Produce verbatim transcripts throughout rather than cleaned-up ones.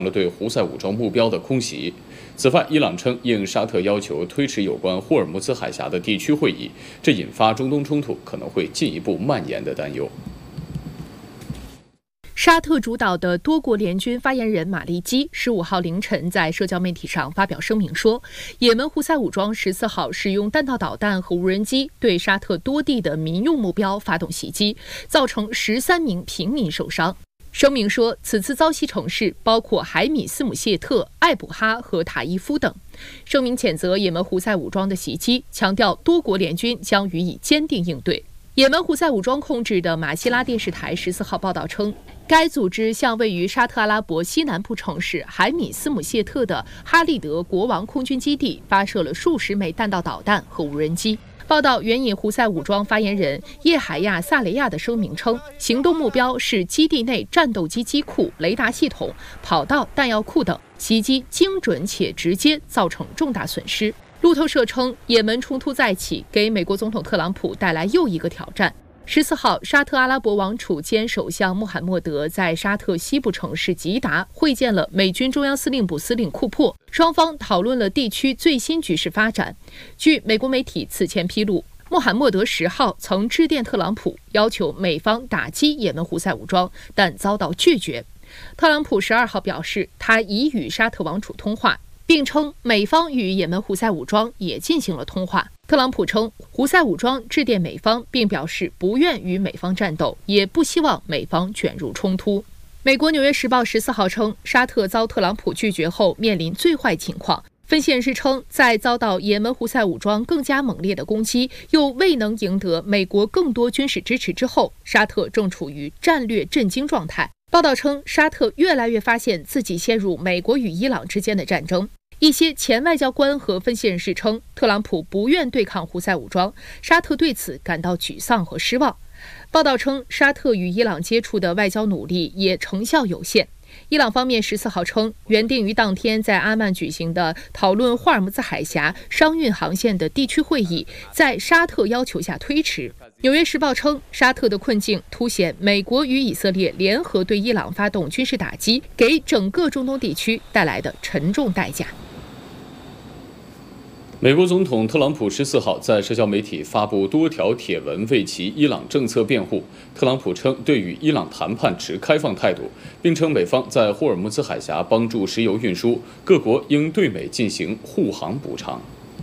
了对胡塞武装目标的空袭。此外，伊朗称应沙特要求推迟有关霍尔木兹海峡的地区会议，这引发中东冲突可能会进一步蔓延的担忧。 沙特主导的多国联军发言人马利基十五号凌晨在社交媒体上发表声明说，也门胡塞武装十四号使用弹道导弹和无人机对沙特多地的民用目标发动袭击，造成十三名平民受伤。声明说，此次遭袭城市包括海米斯姆谢特、艾卜哈和塔伊夫等。声明谴责也门胡塞武装的袭击，强调多国联军将予以坚定应对。也门胡塞武装控制的马希拉电视台十四号报道称，该组织向位于沙特阿拉伯西南部城市海米斯姆谢特的哈利德国王空军基地发射了数十枚弹道导弹和无人机。报道援引胡塞武装发言人叶海亚·萨雷亚的声明称，行动目标是基地内战斗机机库、雷达系统、跑道、弹药库等，袭击精准且直接，造成重大损失。路透社称，也门冲突再起，给美国总统特朗普带来又一个挑战。十四号，沙特阿拉伯王储兼首相穆罕默德在沙特西部城市吉达会见了美军中央司令部司令库珀，双方讨论了地区最新局势发展。据美国媒体此前披露，穆罕默德十号曾致电特朗普，要求美方打击也门胡塞武装，但遭到拒绝。特朗普十二号表示，他已与沙特王储通话，并称美方与也门胡塞武装也进行了通话。特朗普称，胡塞武装致电美方，并表示不愿与美方战斗，也不希望美方卷入冲突。美国《纽约时报》十四号称，沙特遭特朗普拒绝后面临最坏情况。分析人士称，在遭到也门胡塞武装更加猛烈的攻击，又未能赢得美国更多军事支持之后，沙特正处于战略震惊状态。报道称，沙特越来越发现自己陷入美国与伊朗之间的战争。一些前外交官和分析人士称，特朗普不愿对抗胡塞武装，沙特对此感到沮丧和失望。报道称，沙特与伊朗接触的外交努力也成效有限。伊朗方面十四号称，原定于当天在阿曼举行的讨论霍尔木兹海峡商运航线的地区会议，在沙特要求下推迟。纽约时报称，沙特的困境凸显美国与以色列联合对伊朗发动军事打击，给整个中东地区带来的沉重代价。 美国总统特朗普十四号在社交媒体发布多条帖文，为其伊朗政策辩护。特朗普称对与伊朗谈判持开放态度，并称美方在霍尔木兹海峡帮助石油运输，各国应对美进行护航补偿。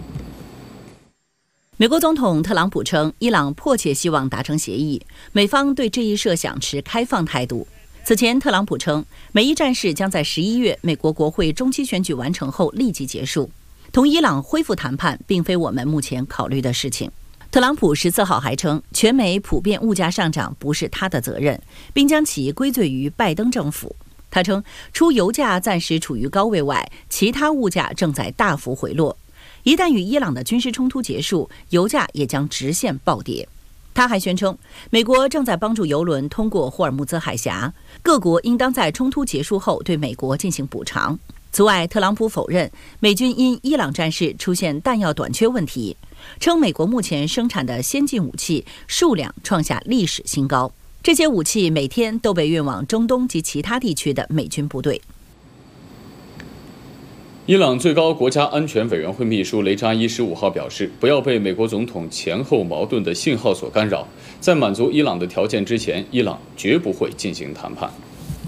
美国总统特朗普称，伊朗迫切希望达成协议，美方对这一设想持开放态度。此前，特朗普称，美伊战事将在十一月美国国会中期选举完成后立即结束。同伊朗恢复谈判并非我们目前考虑的事情。特朗普十四号还称，全美普遍物价上涨不是他的责任，并将其归罪于拜登政府。他称，除油价暂时处于高位外，其他物价正在大幅回落。一旦与伊朗的军事冲突结束，油价也将直线暴跌。他还宣称，美国正在帮助油轮通过霍尔木兹海峡，各国应当在冲突结束后对美国进行补偿。此外，特朗普否认美军因伊朗战事出现弹药短缺问题，称美国目前生产的先进武器数量创下历史新高，这些武器每天都被运往中东及其他地区的美军部队。 伊朗最高国家安全委员会秘书雷扎伊十五号表示，不要被美国总统前后矛盾的信号所干扰，在满足伊朗的条件之前，伊朗绝不会进行谈判。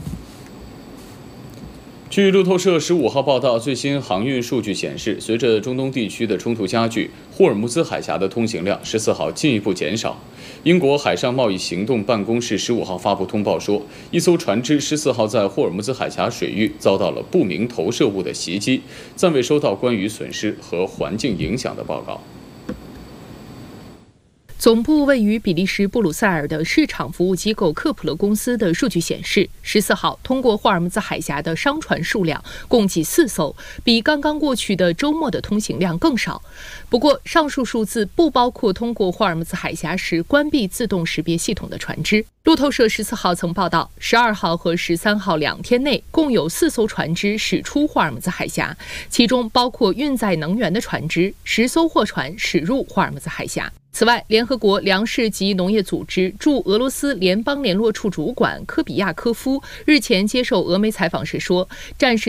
据路透社十五号报道，最新航运数据显示，随着中东地区的冲突加剧，霍尔木兹海峡的通行量十四号进一步减少。英国海上贸易行动办公室十五号发布通报说，一艘船只十四号在霍尔木兹海峡水域遭到了不明投射物的袭击，暂未收到关于损失和环境影响的报告。 总部位于比利时布鲁塞尔的市场服务机构科普勒公司的数据显示，十四号通过霍尔木兹海峡的商船数量共计四艘，比刚刚过去的周末的通行量更少。不过，上述数字不包括通过霍尔木兹海峡时关闭自动识别系统的船只。 路透社十四号曾报道，十二号和十三号两天内，共有四艘船只驶出霍尔木兹海峡，其中包括运载能源的船只，十艘货船驶入霍尔木兹海峡。此外，联合国粮食及农业组织驻俄罗斯联邦联络处主管科比亚科夫日前接受俄媒采访时说，战事